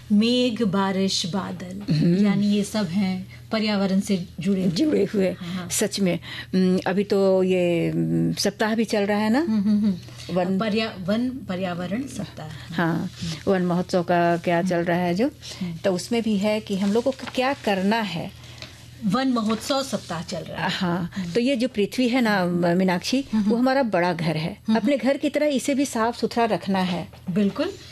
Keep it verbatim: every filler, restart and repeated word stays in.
मेघ, बारिश, बादल, यानी ये सब हैं पर्यावरण से जुड़े जुड़े हुए। हाँ। सच में अभी तो ये सप्ताह भी चल रहा है ना, वन पर्या वन पर्यावरण सप्ताह। हाँ, वन महोत्सव का क्या चल रहा है जो, तो उसमें भी है कि हम लोगों को क्या करना है। वन महोत्सव सप्ताह चल रहा है। हाँ, तो ये जो पृथ्वी है ना मीनाक्षी, वो हमारा बड़ा घर है। अपने घर की तरह इसे भी साफ सुथरा रखना है। बिल्कुल।